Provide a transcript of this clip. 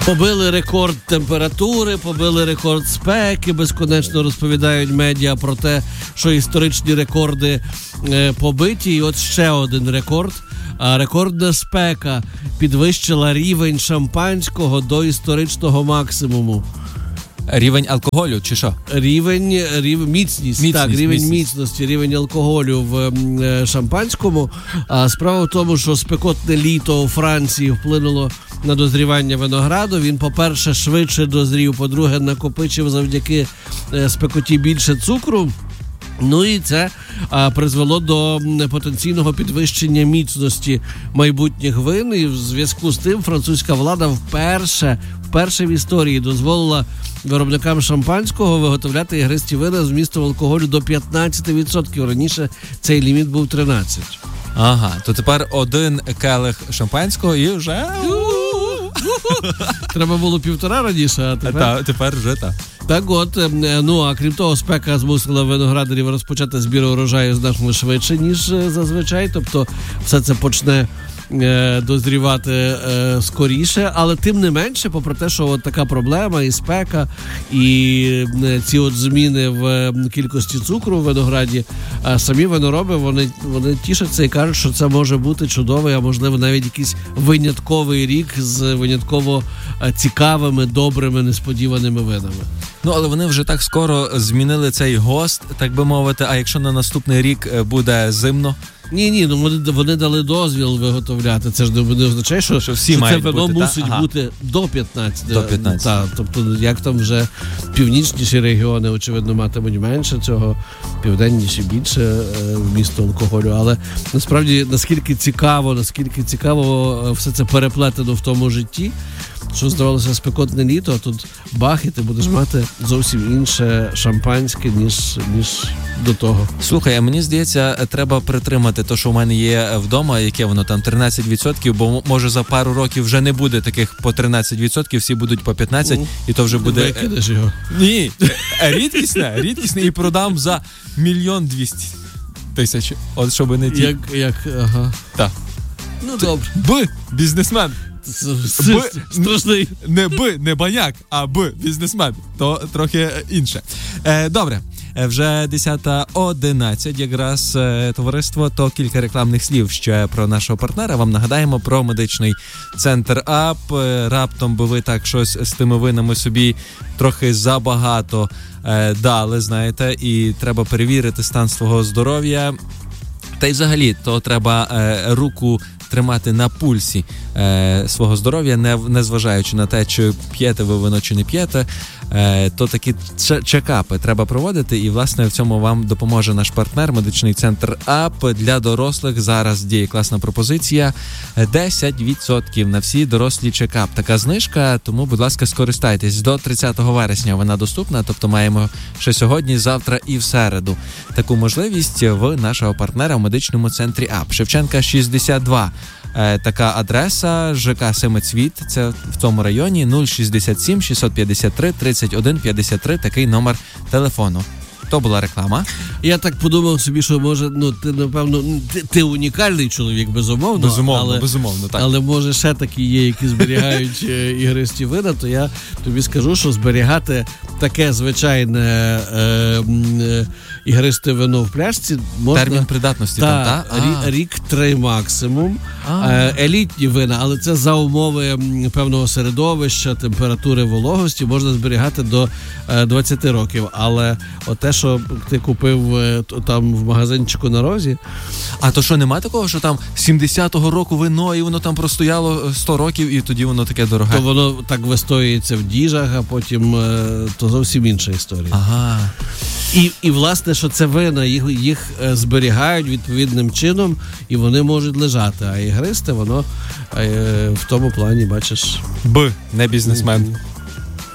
Побили рекорд температури, побили рекорд спеки, безконечно розповідають медіа про те, що історичні рекорди побиті. І от ще один рекорд. Рекордна спека підвищила рівень шампанського до історичного максимуму. Рівень алкоголю чи що? Рівень міцності, рівень алкоголю в шампанському. Справа в тому, що спекотне літо у Франції вплинуло на дозрівання винограду. Він, по-перше, швидше дозрів, по-друге, накопичив завдяки спекоті більше цукру. Ну і це призвело до потенційного підвищення міцності майбутніх вин. І в зв'язку з тим французька влада вперше в історії дозволила виробникам шампанського виготовляти ігристі вина з вмістом алкоголю до 15%. Раніше цей ліміт був 13%. Ага, то тепер один келих шампанського і вже... Треба було 1,5 раніше, а тепер... Тепер вже так. Так от, а крім того, спека змусила виноградарів розпочати збір урожаю значно швидше, ніж зазвичай. Тобто все це почне дозрівати скоріше, але тим не менше, попри те, що от така проблема і спека, і ці от зміни в кількості цукру в винограді, самі винороби, вони тішаться і кажуть, що це може бути чудовий, а можливо навіть якийсь винятковий рік з винятково цікавими, добрими, несподіваними винами. Ну, але вони вже так скоро змінили цей ГОСТ, так би мовити, а якщо на наступний рік буде зимно? Ні, вони дали дозвіл виготовляти. Це ж не означає, що всі це вино мусить бути до 15. До 15. Тобто, як там вже північніші регіони, очевидно, матимуть менше цього, південніші більше вмісту алкоголю. Але насправді, наскільки цікаво все це переплетено в тому житті, що здавалося спекотне літо, а тут бах, і ти будеш мати зовсім інше шампанське, ніж до того. Слухай, а мені здається, треба притримати те, що в мене є вдома, яке воно там 13%, бо може за пару років вже не буде таких по 13%, всі будуть по 15%, і то вже буде... Викидеш його? Ні, рідкісне, і продам за 1 200 000. От щоб не ті... Ага. Так. Ну, добре. Бізнесмен. Страшний. Не баняк, а бізнесмен. То трохи інше. Добре. Вже 10:11, якраз товариство, то кілька рекламних слів ще про нашого партнера. Вам нагадаємо про медичний центр АП. Раптом би ви так щось з тими винами собі трохи забагато дали, знаєте, і треба перевірити стан свого здоров'я. Та й взагалі, то треба руку тримати на пульсі свого здоров'я, не зважаючи на те, чи п'єте ви вино, чи не п'єте, то такі чекапи треба проводити, і, власне, в цьому вам допоможе наш партнер, медичний центр АП. Для дорослих зараз діє класна пропозиція 10% на всі дорослі чекап. Така знижка, тому, будь ласка, скористайтесь. До 30 вересня вона доступна, тобто маємо ще сьогодні, завтра і в середу таку можливість в нашого партнера в медичному центрі АП. Шевченка, 62. Така адреса, ЖК Семицвіт, це в цьому районі, 067 653 31 53, такий номер телефону. То була реклама. Я так подумав собі, що може, ти, напевно, ти унікальний чоловік, безумовно, так. Але може ще такі є, які зберігають ігристі вина, то я тобі скажу, що зберігати таке звичайне ігристе вино в пляшці можна... Термін придатності там, так? Рік-3 максимум. Елітні вина, але це за умови певного середовища, температури, вологості, можна зберігати до 20 років. Але те, що ти купив там в магазинчику на розі... А то що, нема такого, що там 70-го року вино, і воно там простояло 100 років, і тоді воно таке дороге? То воно так вистоюється в діжах, а потім то зовсім інша історія. Ага. І власне, що це вина, їх зберігають відповідним чином, і вони можуть лежати. А ігристе, воно в тому плані, бачиш... Не бізнесмен.